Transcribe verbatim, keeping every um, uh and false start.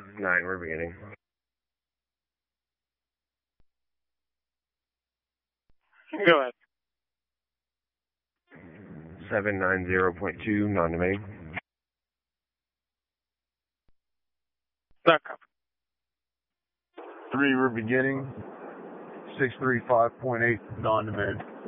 Nine, we're beginning. Go ahead. Seven nine zero point two, non-domain. Back up. Three, we're beginning. Six three five point eight, non-domain.